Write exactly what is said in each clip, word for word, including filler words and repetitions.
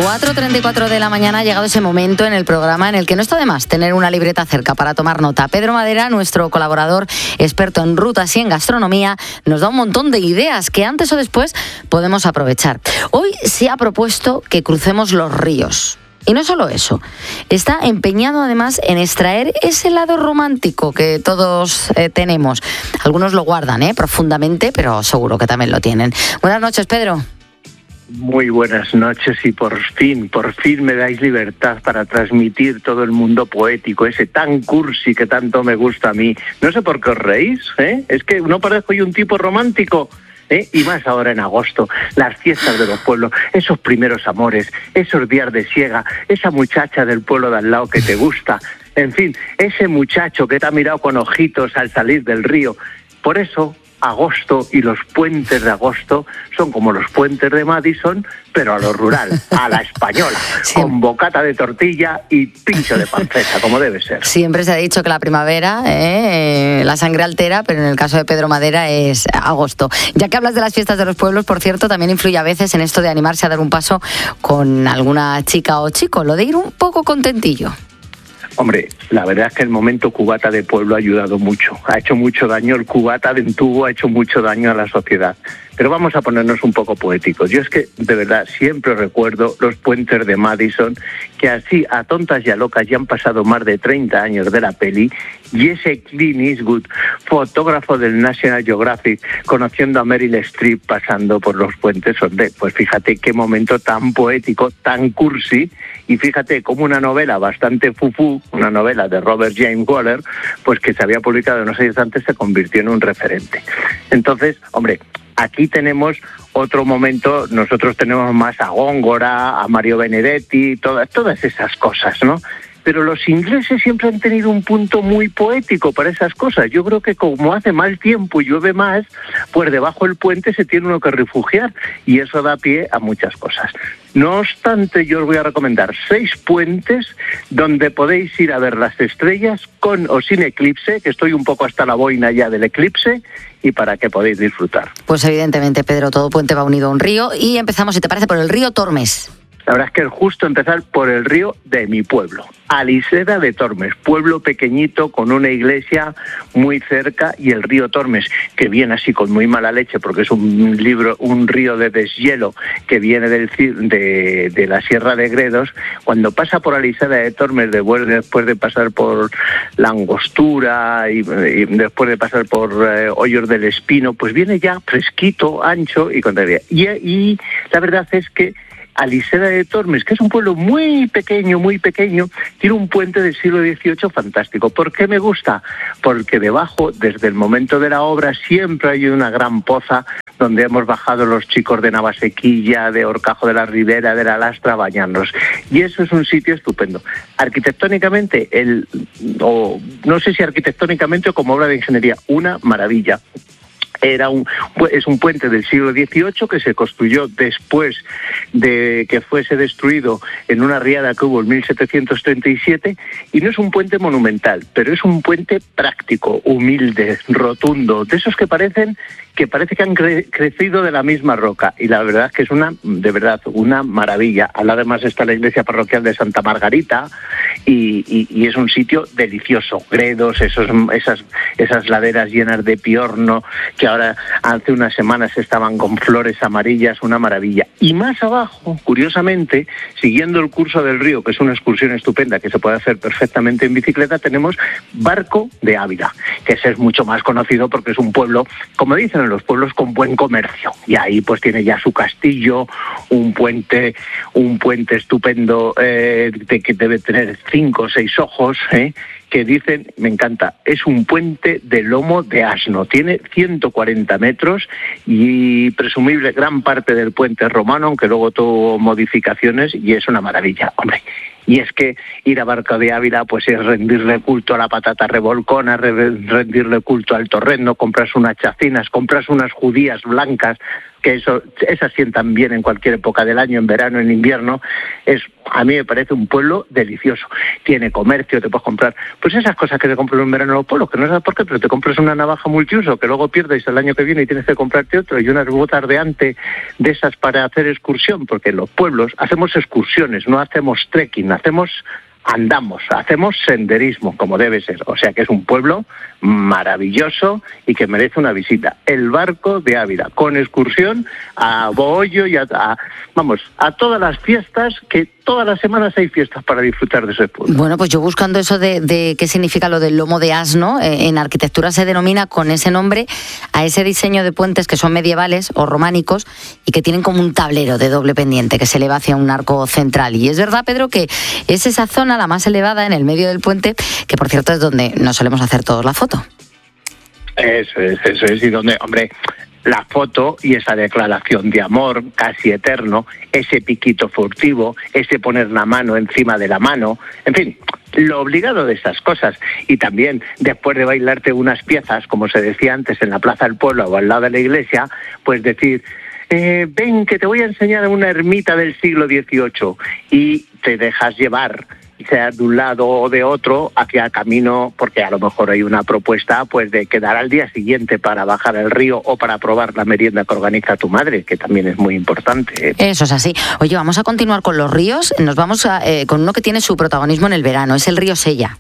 cuatro treinta y cuatro de la mañana ha llegado ese momento en el programa en el que no está de más tener una libreta cerca para tomar nota. Pedro Madera, nuestro colaborador experto en rutas y en gastronomía, nos da un montón de ideas que antes o después podemos aprovechar. Hoy se ha propuesto que crucemos los ríos. Y no solo eso, está empeñado además en extraer ese lado romántico que todos eh, tenemos. Algunos lo guardan eh, profundamente, pero seguro que también lo tienen. Buenas noches, Pedro. Muy buenas noches y por fin, por fin me dais libertad para transmitir todo el mundo poético, ese tan cursi que tanto me gusta a mí. No sé por qué os reís, ¿eh? Es que no parezco yo un tipo romántico. ¿Eh? Y más ahora en agosto, las fiestas de los pueblos, esos primeros amores, esos días de siega, esa muchacha del pueblo de al lado que te gusta, en fin, ese muchacho que te ha mirado con ojitos al salir del río. Por eso, agosto y los puentes de agosto son como los puentes de Madison, pero a lo rural, a la española, sí. Con bocata de tortilla y pincho de panceta, como debe ser. Siempre se ha dicho que la primavera, eh, la sangre altera, pero en el caso de Pedro Madera es agosto. Ya que hablas de las fiestas de los pueblos, por cierto, también influye a veces en esto de animarse a dar un paso con alguna chica o chico, lo de ir un poco contentillo. Hombre, la verdad es que el momento cubata de pueblo ha ayudado mucho. Ha hecho mucho daño, el cubata de entubo ha hecho mucho daño a la sociedad. Pero vamos a ponernos un poco poéticos. Yo es que, de verdad, siempre recuerdo los puentes de Madison, que así, a tontas y a locas, ya han pasado más de treinta años de la peli, y ese Clint Eastwood, fotógrafo del National Geographic, conociendo a Meryl Streep pasando por los puentes, donde, pues fíjate qué momento tan poético, tan cursi, y fíjate cómo una novela bastante fufú, una novela de Robert James Waller, pues que se había publicado unos años antes, se convirtió en un referente. Entonces, hombre, aquí tenemos otro momento, nosotros tenemos más a Góngora, a Mario Benedetti, todas, todas esas cosas, ¿no? Pero los ingleses siempre han tenido un punto muy poético para esas cosas. Yo creo que como hace mal tiempo y llueve más, pues debajo del puente se tiene uno que refugiar y eso da pie a muchas cosas. No obstante, yo os voy a recomendar seis puentes donde podéis ir a ver las estrellas con o sin eclipse, que estoy un poco hasta la boina ya del eclipse, y para que podáis disfrutar. Pues evidentemente, Pedro, todo puente va unido a un río y empezamos, si te parece, por el río Tormes. La verdad es que es justo empezar por el río de mi pueblo, Aliseda de Tormes, pueblo pequeñito con una iglesia muy cerca, y el río Tormes, que viene así con muy mala leche porque es un libro, un río de deshielo que viene del, de, de la Sierra de Gredos. Cuando pasa por Aliseda de Tormes, después de pasar por la Angostura y, y después de pasar por eh, Hoyos del Espino, pues viene ya fresquito, ancho y con y, y la verdad es que Aliseda de Tormes, que es un pueblo muy pequeño, muy pequeño, tiene un puente del siglo dieciocho fantástico. ¿Por qué me gusta? Porque debajo, desde el momento de la obra, siempre hay una gran poza donde hemos bajado los chicos de Navasequilla, de Horcajo de la Ribera, de la Lastra, a bañarnos. Y eso es un sitio estupendo. Arquitectónicamente, el, o no sé si arquitectónicamente o como obra de ingeniería, una maravilla. Era un, es un puente del siglo dieciocho que se construyó después de que fuese destruido en una riada que hubo en mil setecientos treinta y siete, y no es un puente monumental, pero es un puente práctico, humilde, rotundo, de esos que parecen que parece que han cre- crecido de la misma roca, y la verdad es que es una, de verdad, una maravilla. Además está la iglesia parroquial de Santa Margarita, y, y, y es un sitio delicioso. Gredos, esos, esas, esas laderas llenas de piorno, que ahora hace unas semanas estaban con flores amarillas, una maravilla. Y más abajo, curiosamente, siguiendo el curso del río, que es una excursión estupenda que se puede hacer perfectamente en bicicleta, tenemos Barco de Ávila, que ese es mucho más conocido porque es un pueblo, como dicen en los pueblos, con buen comercio, y ahí pues tiene ya su castillo, un puente un puente estupendo eh, de, que debe tener cinco o seis ojos, eh, que dicen, me encanta, es un puente de lomo de asno, tiene ciento cuarenta metros y presumible gran parte del puente es romano, aunque luego tuvo modificaciones, y es una maravilla. Hombre, Y es que ir a Barco de Ávila pues es rendirle culto a la patata revolcona, rendirle culto al torrendo, compras unas chacinas, compras unas judías blancas, que eso, esas sientan bien en cualquier época del año, en verano, en invierno. Es, a mí me parece un pueblo delicioso. Tiene comercio, te puedes comprar pues esas cosas que te compras en verano en los pueblos, que no sabes por qué, pero te compras una navaja multiuso que luego pierdes el año que viene y tienes que comprarte otro, y unas botas de ante de esas para hacer excursión, porque en los pueblos hacemos excursiones, no hacemos trekking, hacemos... andamos, hacemos senderismo, como debe ser. O sea que es un pueblo maravilloso y que merece una visita. El Barco de Ávila, con excursión a Bohollo y a, a, vamos, a todas las fiestas, que todas las semanas hay fiestas para disfrutar de ese pueblo. Bueno, pues yo buscando eso de, de qué significa lo del lomo de asno, eh, en arquitectura se denomina con ese nombre a ese diseño de puentes que son medievales o románicos y que tienen como un tablero de doble pendiente que se eleva hacia un arco central. Y es verdad, Pedro, que es esa zona la más elevada en el medio del puente, que por cierto es donde nos solemos hacer todos la foto. Eso es, eso es, y donde, hombre, la foto y esa declaración de amor casi eterno, ese piquito furtivo, ese poner la mano encima de la mano, en fin, lo obligado de esas cosas. Y también, después de bailarte unas piezas, como se decía antes, en la plaza del pueblo o al lado de la iglesia, pues decir... Eh, ven, que te voy a enseñar una ermita del siglo dieciocho, y te dejas llevar, sea de un lado o de otro, hacia camino, porque a lo mejor hay una propuesta pues de quedar al día siguiente para bajar el río o para probar la merienda que organiza tu madre, que también es muy importante. Eso es así. Oye, vamos a continuar con los ríos. Nos vamos a, eh, con uno que tiene su protagonismo en el verano, es el río Sella.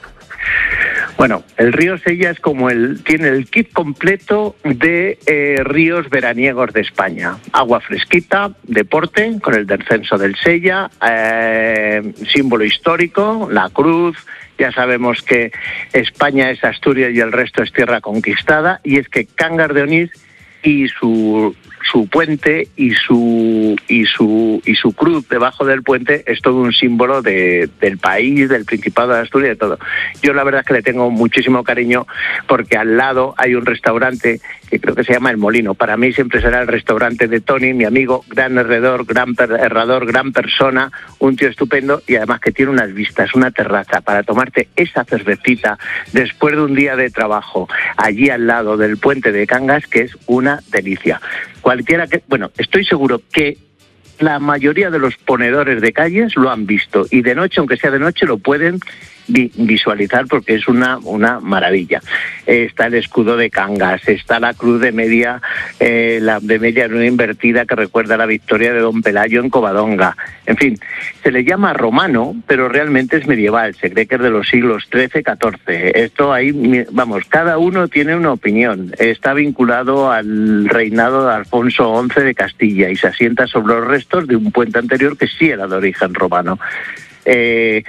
Bueno, el río Sella es como el tiene el kit completo de eh, ríos veraniegos de España. Agua fresquita, deporte, con el descenso del Sella, eh, símbolo histórico, la cruz. Ya sabemos que España es Asturias y el resto es tierra conquistada, y es que Cangas de Onís y su su puente y su y su y su cruz debajo del puente es todo un símbolo de, del país, del Principado de Asturias, de todo. Yo la verdad es que le tengo muchísimo cariño, porque al lado hay un restaurante que creo que se llama El Molino. Para mí siempre será el restaurante de Tony, mi amigo, gran herredor, gran per, herrador, gran persona, un tío estupendo, y además que tiene unas vistas, una terraza para tomarte esa cervecita después de un día de trabajo allí al lado del puente de Cangas, que es una delicia. Cualquiera que, bueno, estoy seguro que la mayoría de los ponedores de calles lo han visto, y de noche, aunque sea de noche, lo pueden vi- visualizar porque es una, una maravilla. Eh, está el escudo de Cangas, está la cruz de media, eh, la de media luna invertida que recuerda la victoria de Don Pelayo en Covadonga. En fin, se le llama romano, pero realmente es medieval, se cree que es de los siglos trece, catorce. Esto ahí, vamos, cada uno tiene una opinión. Está vinculado al reinado de Alfonso once de Castilla y se asienta sobre los restos de un puente anterior que sí era de origen romano. Eh,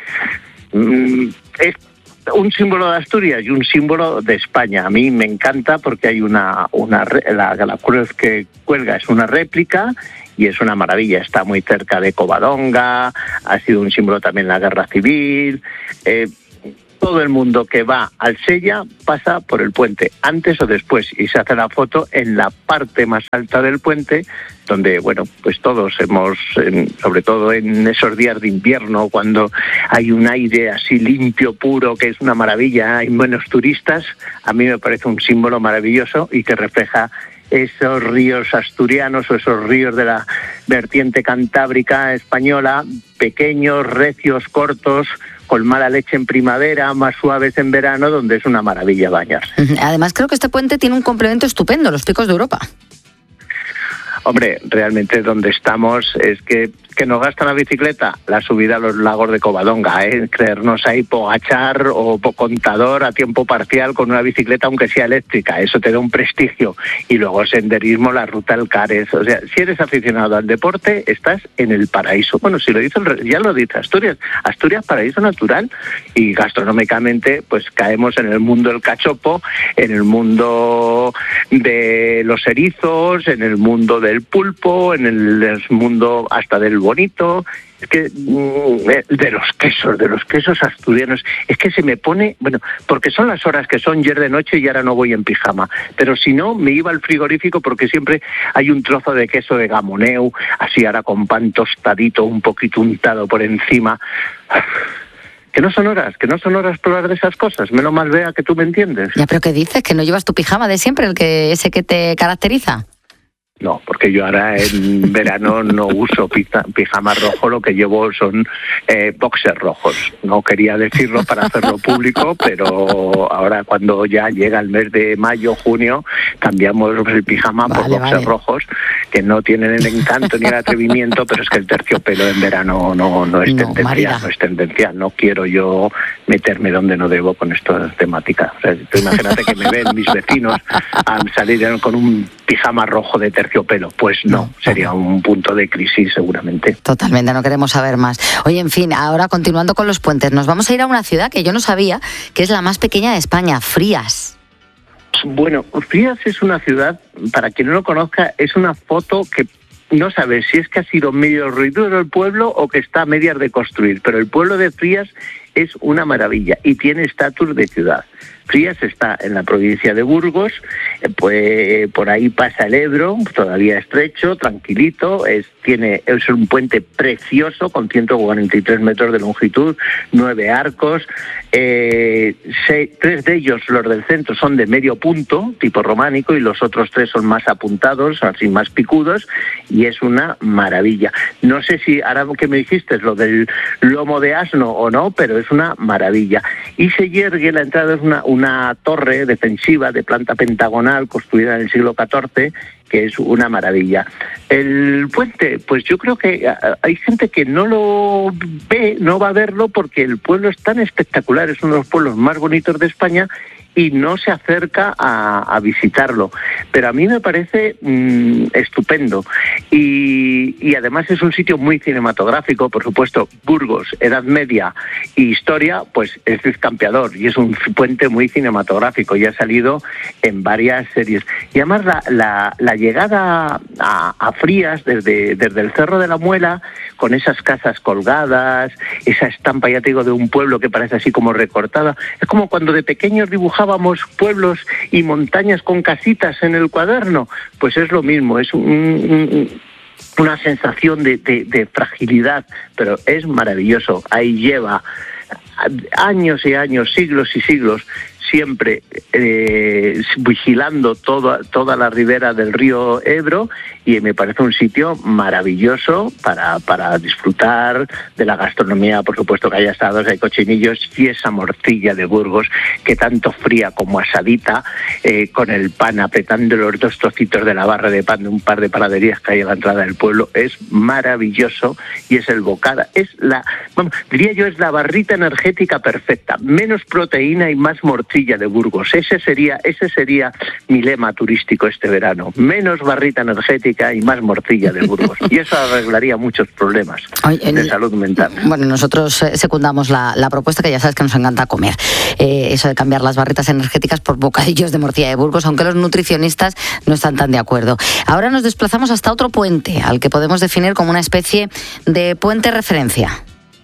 es un símbolo de Asturias y un símbolo de España. A mí me encanta porque hay una, una la, la cruz que cuelga es una réplica y es una maravilla. Está muy cerca de Covadonga, ha sido un símbolo también en la Guerra Civil. Eh, todo el mundo que va al Sella pasa por el puente, antes o después, y se hace la foto en la parte más alta del puente, donde, bueno, pues todos hemos, sobre todo en esos días de invierno, cuando hay un aire así limpio, puro, que es una maravilla, hay menos turistas, a mí me parece un símbolo maravilloso y que refleja esos ríos asturianos o esos ríos de la vertiente cantábrica española, pequeños, recios, cortos, con mala leche en primavera, más suaves en verano, donde es una maravilla bañarse. Además, creo que este puente tiene un complemento estupendo, los Picos de Europa. Hombre, realmente donde estamos es que, que nos gasta la bicicleta, la subida a los lagos de Covadonga, ¿eh? Creernos ahí Pogachar o Contador a tiempo parcial con una bicicleta, aunque sea eléctrica, eso te da un prestigio. Y luego senderismo, la ruta Alcares, o sea, si eres aficionado al deporte, estás en el paraíso. Bueno, si lo dice, ya lo dice Asturias, Asturias paraíso natural, y gastronómicamente pues caemos en el mundo del cachopo, en el mundo de los erizos, en el mundo de del pulpo, en el mundo hasta del bonito, es que de los quesos, de los quesos asturianos, es que se me pone, bueno, porque son las horas que son ayer de noche y ahora no voy en pijama, pero si no, me iba al frigorífico porque siempre hay un trozo de queso de gamoneu, así ahora con pan tostadito, un poquito untado por encima. Que no son horas, que no son horas probar de esas cosas, menos mal Bea que tú me entiendes. Ya, pero ¿qué dices? ¿Que no llevas tu pijama de siempre, el que ese que te caracteriza? No, porque yo ahora en verano no uso pijama rojo, lo que llevo son eh, boxers rojos. No quería decirlo para hacerlo público, pero ahora cuando ya llega el mes de mayo, junio, cambiamos el pijama vale, por boxers vale. rojos, que no tienen el encanto ni el atrevimiento, pero es que el terciopelo en verano no, no es no, tendencial, María. no es tendencial. No quiero yo meterme donde no debo con esta temática. O sea, tú imagínate que me ven mis vecinos a salir con un pijama rojo de terciopelo, pues no, no sería un punto de crisis seguramente. Totalmente, no queremos saber más. Oye, en fin, ahora continuando con los puentes, nos vamos a ir a una ciudad que yo no sabía que es la más pequeña de España, Frías. Bueno, Frías es una ciudad, para quien no lo conozca, es una foto que no sabes si es que ha sido medio ruidoso el pueblo o que está a medias de construir, pero el pueblo de Frías es una maravilla y tiene estatus de ciudad. Frías está en la provincia de Burgos, pues por ahí pasa el Ebro, todavía estrecho, tranquilito, es, tiene, es un puente precioso con ciento cuarenta y tres metros de longitud, nueve arcos, eh, seis, tres de ellos, los del centro, son de medio punto, tipo románico, y los otros tres son más apuntados, así más picudos, y es una maravilla. No sé si ahora que me dijiste lo del lomo de asno o no, pero es una maravilla. Y se yergue, la entrada es una, una torre defensiva de planta pentagonal construida en el siglo catorce, que es una maravilla. El puente, pues yo creo que hay gente que no lo ve, no va a verlo porque el pueblo es tan espectacular, es uno de los pueblos más bonitos de España y no se acerca a, a visitarlo. Pero a mí me parece mmm, estupendo. Y, y además es un sitio muy cinematográfico, por supuesto, Burgos, Edad Media y Historia, pues es descampeador y es un puente muy cinematográfico y ha salido en varias series. Y además la, la, la llegada a, a Frías desde, desde el Cerro de la Muela, con esas casas colgadas, esa estampa, ya te digo, de un pueblo que parece así como recortada, es como cuando de pequeños dibujábamos pueblos y montañas con casitas en el cuaderno, pues es lo mismo, es un, un, una sensación de, de, de fragilidad, pero es maravilloso. Ahí lleva años y años, siglos y siglos, siempre eh, vigilando toda, toda la ribera del río Ebro, y me parece un sitio maravilloso para, para disfrutar de la gastronomía, por supuesto que hay asados, hay cochinillos, y esa morcilla de Burgos que tanto fría como asadita, eh, con el pan apretando los dos trocitos de la barra de pan de un par de panaderías que hay a la entrada del pueblo, es maravilloso, y es el bocada, es la, bueno, diría yo, es la barrita energética perfecta, menos proteína y más morcilla de Burgos. Ese sería, ese sería mi lema turístico este verano, menos barrita energética y más morcilla de Burgos, y eso arreglaría muchos problemas Oye, de salud mental. Bueno, nosotros secundamos la, la propuesta, que ya sabes que nos encanta comer, eh, eso de cambiar las barritas energéticas por bocadillos de morcilla de Burgos, aunque los nutricionistas no están tan de acuerdo. Ahora nos desplazamos hasta otro puente, al que podemos definir como una especie de puente referencia.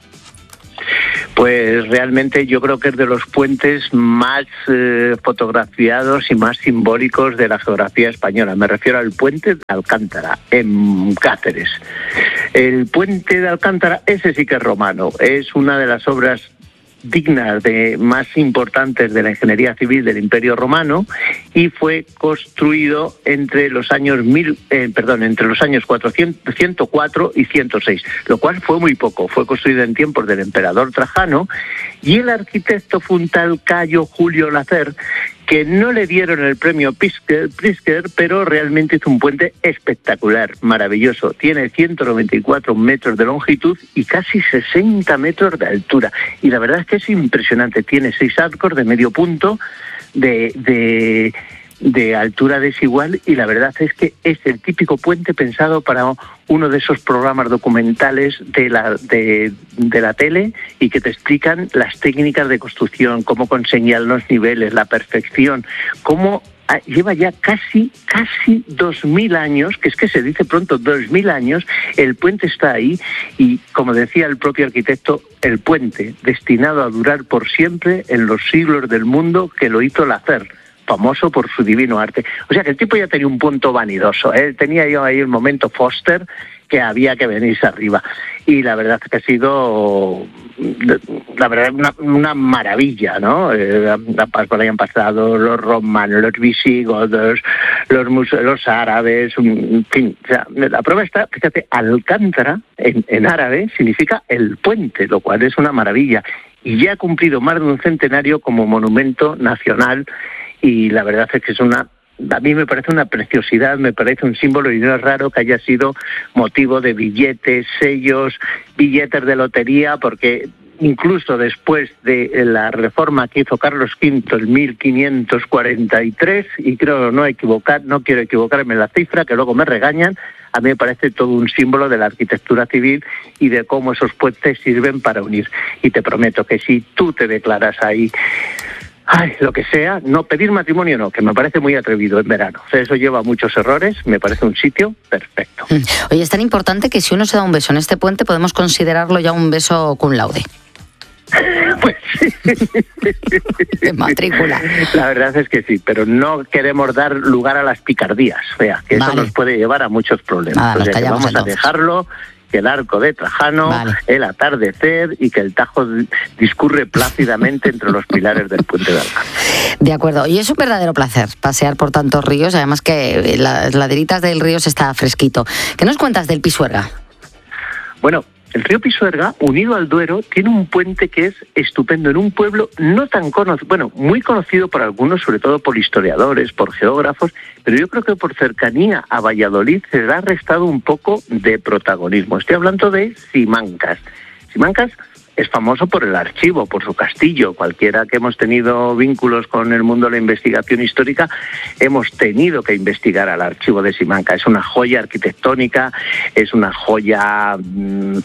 Pues realmente yo creo que es de los puentes más eh, fotografiados y más simbólicos de la geografía española. Me refiero al puente de Alcántara, en Cáceres. El puente de Alcántara, ese sí que es romano, es una de las obras dignas de más importantes de la ingeniería civil del Imperio Romano, y fue construido entre los años mil, eh, perdón, entre los años cuatrocientos, ciento cuatro y ciento seis, lo cual fue muy poco. Fue construido en tiempos del emperador Trajano, y el arquitecto fue un tal Cayo Julio Lacer, que no le dieron el premio Pritzker, Pritzker, pero realmente es un puente espectacular, maravilloso. Tiene ciento noventa y cuatro metros de longitud y casi sesenta metros de altura. Y la verdad es que es impresionante. Tiene seis arcos de medio punto, de, de, de altura desigual, y la verdad es que es el típico puente pensado para uno de esos programas documentales de la, de, de la tele, y que te explican las técnicas de construcción, cómo conseguían los niveles, la perfección, cómo lleva ya casi, casi dos mil años, que es que se dice pronto, dos mil años, el puente está ahí y, como decía el propio arquitecto, el puente destinado a durar por siempre en los siglos del mundo que lo hizo nacer, famoso por su divino arte. O sea que el tipo ya tenía un punto vanidoso, ¿eh? Tenía yo ahí el momento Foster que había que venirse arriba. Y la verdad es que ha sido, la verdad, una, una maravilla, ¿no? Eh, por ahí han pasado los romanos, los visigodos, los, muse- los árabes, en fin. O sea, la prueba está, fíjate, Alcántara, en, en árabe, significa el puente, lo cual es una maravilla. Y ya ha cumplido más de un centenario como monumento nacional. Y la verdad es que es una, a mí me parece una preciosidad, me parece un símbolo, y no es raro que haya sido motivo de billetes, sellos, billetes de lotería, porque incluso después de la reforma que hizo Carlos quinto en mil quinientos cuarenta y tres, y creo no equivocar, no quiero equivocarme en la cifra, que luego me regañan, a mí me parece todo un símbolo de la arquitectura civil y de cómo esos puentes sirven para unir. Y te prometo que si tú te declaras ahí, ay, lo que sea, no pedir matrimonio no, que me parece muy atrevido en verano. O sea, eso lleva muchos errores, me parece un sitio perfecto. Oye, es tan importante que si uno se da un beso en este puente podemos considerarlo ya un beso cum laude. Pues sí. De matrícula. La verdad es que sí, pero no queremos dar lugar a las picardías, o sea, que eso vale. nos puede llevar a muchos problemas. Nada, o sea, que vamos entonces. a dejarlo, que el arco de Trajano, vale. el atardecer y que el Tajo discurre plácidamente entre los pilares del puente de Alcántara. De acuerdo, y es un verdadero placer pasear por tantos ríos, además que las laderitas del río se está fresquito. ¿Qué nos cuentas del Pisuerga? Bueno, el río Pisuerga, unido al Duero, tiene un puente que es estupendo en un pueblo no tan conocido, bueno, muy conocido por algunos, sobre todo por historiadores, por geógrafos, pero yo creo que por cercanía a Valladolid se le ha restado un poco de protagonismo. Estoy hablando de Simancas. Simancas es famoso por el archivo, por su castillo. Cualquiera que hemos tenido vínculos con el mundo de la investigación histórica, hemos tenido que investigar al archivo de Simancas. Es una joya arquitectónica, es una joya mmm,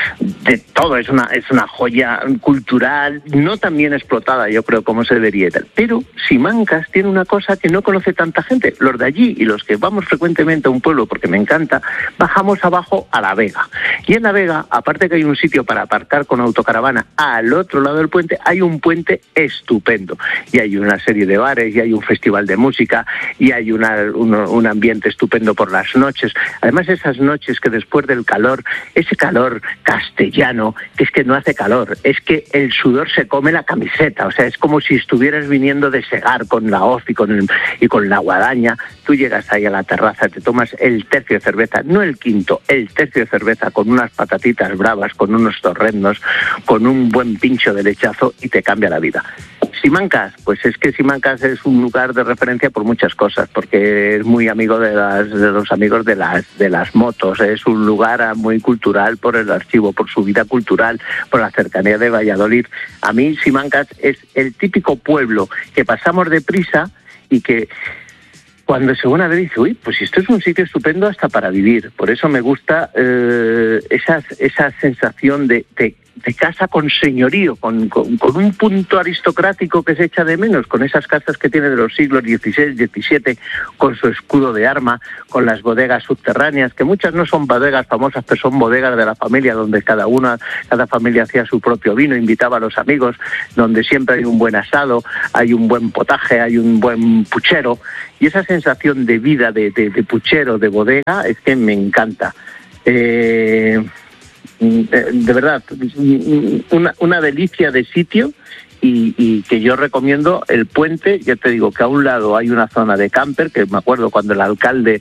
de todo, es una, es una joya cultural, no tan bien explotada, yo creo, como se debería. Pero Simancas tiene una cosa que no conoce tanta gente. Los de allí y los que vamos frecuentemente a un pueblo, porque me encanta, bajamos abajo a La Vega. Y en La Vega, aparte que hay un sitio para aparcar con autocaravana, al otro lado del puente hay un puente estupendo y hay una serie de bares y hay un festival de música y hay una, un, un ambiente estupendo por las noches. Además, esas noches que después del calor, ese calor castellano, que es que no hace calor, es que el sudor se come la camiseta, o sea, es como si estuvieras viniendo de segar con la hoz y con, el, y con la guadaña. Tú llegas ahí a la terraza, te tomas el tercio de cerveza, no el quinto, el tercio de cerveza con unas patatitas bravas, con unos torrendos, con un buen pincho de lechazo y te cambia la vida. Simancas, pues es que Simancas es un lugar de referencia por muchas cosas, porque es muy amigo de, las, de los amigos de las, de las motos, es un lugar muy cultural por el archivo, por su vida cultural, por la cercanía de Valladolid. A mí Simancas es el típico pueblo que pasamos deprisa y que cuando según vez dice, uy, pues esto es un sitio estupendo hasta para vivir. Por eso me gusta eh, esa, esa sensación de, de, de casa con señorío, con, con, con un punto aristocrático que se echa de menos, con esas casas que tiene de los siglos dieciséis, diecisiete, con su escudo de arma, con las bodegas subterráneas, que muchas no son bodegas famosas, pero son bodegas de la familia, donde cada una, cada familia hacía su propio vino, invitaba a los amigos, donde siempre hay un buen asado, hay un buen potaje, hay un buen puchero. Y esa sensación de vida, de, de, de puchero, de bodega, es que me encanta. Eh, de, de verdad, una, una delicia de sitio y, y que yo recomiendo el puente. Ya te digo que a un lado hay una zona de camper, que me acuerdo cuando el alcalde,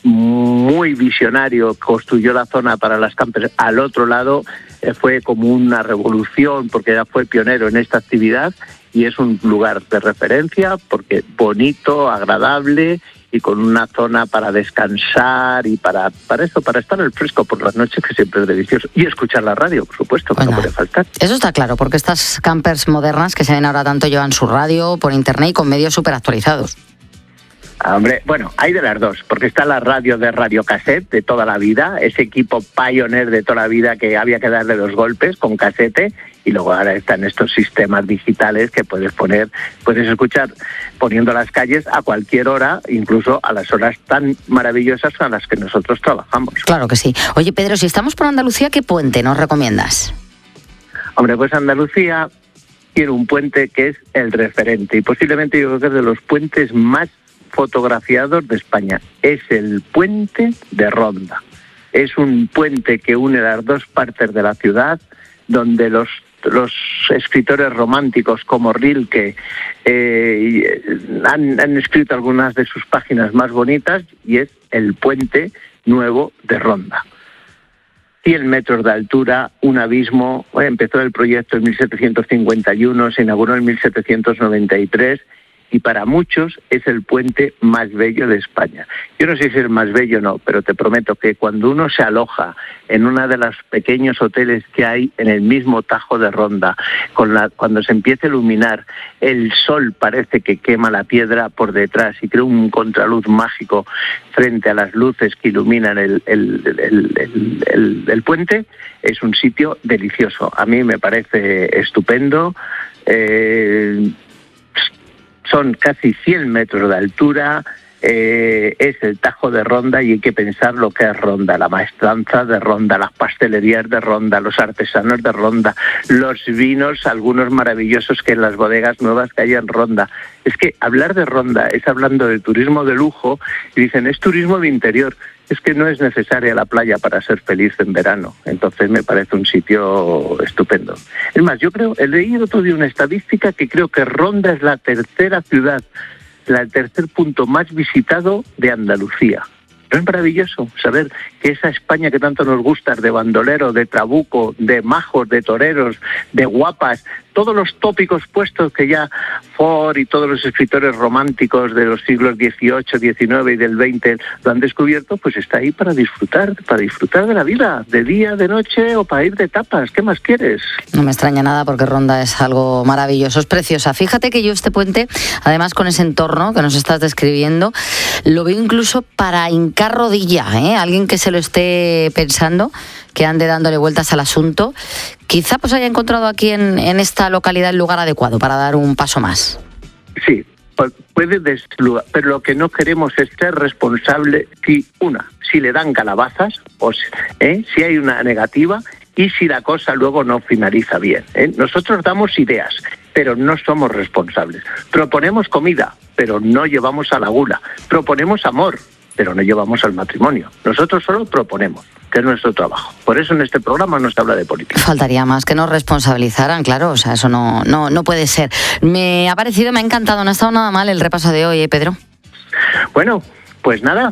muy visionario, construyó la zona para las campers. Al otro lado eh, fue como una revolución, porque ya fue pionero en esta actividad. Y es un lugar de referencia porque bonito, agradable y con una zona para descansar y para para eso, para estar al fresco por las noches, que siempre es delicioso. Y escuchar la radio, por supuesto, que bueno, no puede faltar. Eso está claro, porque estas campers modernas que se ven ahora tanto llevan su radio por internet y con medios súper actualizados. Hombre, bueno, hay de las dos, porque está la radio de radiocassette de toda la vida, ese equipo pioneer de toda la vida que había que darle dos golpes con casete, y luego ahora están estos sistemas digitales que puedes poner, puedes escuchar poniendo las calles a cualquier hora, incluso a las horas tan maravillosas a las que nosotros trabajamos. Claro que sí. Oye, Pedro, si estamos por Andalucía, ¿qué puente nos recomiendas? Hombre, pues Andalucía tiene un puente que es el referente, y posiblemente yo creo que es de los puentes más fotografiados de España. Es el puente de Ronda. Es un puente que une las dos partes de la ciudad, donde los los escritores románticos como Rilke eh, han, han escrito algunas de sus páginas más bonitas, y es el puente nuevo de Ronda. cien metros de altura, un abismo. Bueno, empezó el proyecto en mil setecientos cincuenta y uno, se inauguró en mil setecientos noventa y tres, y para muchos es el puente más bello de España. Yo no sé si es el más bello o no, pero te prometo que cuando uno se aloja en uno de los pequeños hoteles que hay en el mismo Tajo de Ronda, con la, cuando se empieza a iluminar, el sol parece que quema la piedra por detrás y crea un contraluz mágico frente a las luces que iluminan el, el, el, el, el, el puente, es un sitio delicioso. A mí me parece estupendo. Eh, Son casi cien metros de altura, eh, es el Tajo de Ronda, y hay que pensar lo que es Ronda, la maestranza de Ronda, las pastelerías de Ronda, los artesanos de Ronda, los vinos, algunos maravillosos que en las bodegas nuevas que hay en Ronda. Es que hablar de Ronda es hablando de turismo de lujo, y dicen, es turismo de interior. Es que no es necesaria la playa para ser feliz en verano. Entonces me parece un sitio estupendo. Es más, yo creo, he leído todavía una estadística que creo que Ronda es la tercera ciudad, el tercer punto más visitado de Andalucía. ¿No es maravilloso saber que esa España que tanto nos gusta, de bandolero, de trabuco, de majos, de toreros, de guapas, todos los tópicos puestos que ya Ford y todos los escritores románticos de los siglos dieciocho, diecinueve y del veinte lo han descubierto, pues está ahí para disfrutar, para disfrutar de la vida, de día, de noche, o para ir de tapas? ¿Qué más quieres? No me extraña nada, porque Ronda es algo maravilloso, es preciosa. Fíjate que yo este puente, además con ese entorno que nos estás describiendo, lo veo incluso para hincar rodilla, ¿eh? Alguien que se lo esté pensando, que ande dándole vueltas al asunto, quizá pues haya encontrado aquí en, en esta localidad el lugar adecuado para dar un paso más. Sí, puede deslugar, pero lo que no queremos es ser responsable si, una, si le dan calabazas, o ¿eh? si hay una negativa, y si la cosa luego no finaliza bien. ¿eh? Nosotros damos ideas, pero no somos responsables. Proponemos comida, pero no llevamos a la gula. Proponemos amor, pero no llevamos al matrimonio. Nosotros solo proponemos, que es nuestro trabajo. Por eso en este programa no se habla de política. Faltaría más que nos responsabilizaran, claro, o sea, eso no, no, no puede ser. Me ha parecido, me ha encantado, no ha estado nada mal el repaso de hoy, ¿eh, Pedro? Bueno, pues nada,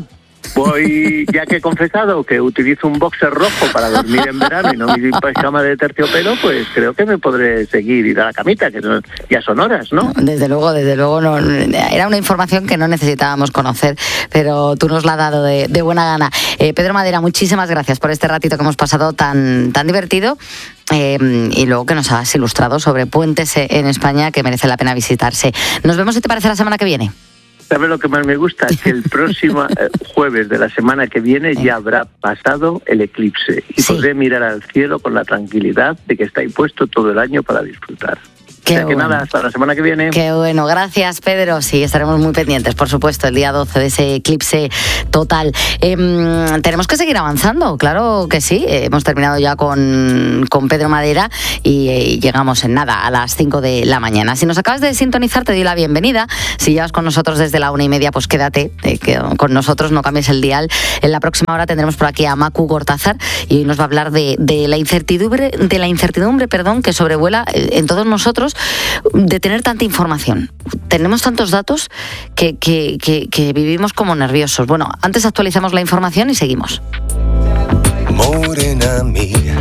voy, ya que he confesado que utilizo un boxer rojo para dormir en verano y no mi pijama de terciopelo, pues creo que me podré seguir ir a la camita, que no, ya son horas, ¿no? Desde luego, desde luego, no, era una información que no necesitábamos conocer, pero tú nos la has dado de, de buena gana. Eh, Pedro Madera, muchísimas gracias por este ratito que hemos pasado tan, tan divertido, eh, y luego que nos has ilustrado sobre puentes en España que merece la pena visitarse. Nos vemos, si te parece, la semana que viene. ¿Sabes lo que más me gusta? Que el próximo jueves de la semana que viene ya habrá pasado el eclipse y sí, podré mirar al cielo con la tranquilidad de que está ahí puesto todo el año para disfrutar. Qué o sea que bueno. Nada, hasta la semana que viene. Qué bueno, gracias, Pedro. Sí, estaremos muy pendientes, por supuesto, el día doce de ese eclipse total. Eh, tenemos que seguir avanzando, claro que sí. Eh, hemos terminado ya con, con Pedro Madera y, eh, y llegamos en nada a las cinco de la mañana. Si nos acabas de sintonizar, te doy la bienvenida. Si llevas con nosotros desde la una y media, pues quédate eh, que, con nosotros, no cambies el dial. En la próxima hora tendremos por aquí a Macu Gortázar y hoy nos va a hablar de, de la incertidumbre, de la incertidumbre, perdón, que sobrevuela en todos nosotros, de tener tanta información. Tenemos tantos datos que, que, que, que vivimos como nerviosos. Bueno, antes actualizamos la información y seguimos. Morena mía,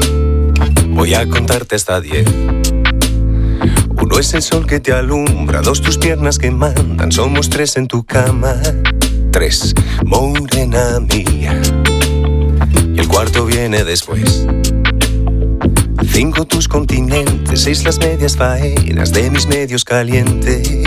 voy a contarte hasta diez. Uno es el sol que te alumbra, dos tus piernas que mandan, somos tres en tu cama. Tres, morena mía, y el cuarto viene después. Cinco tus continentes, seis las medias faenas de mis medios calientes.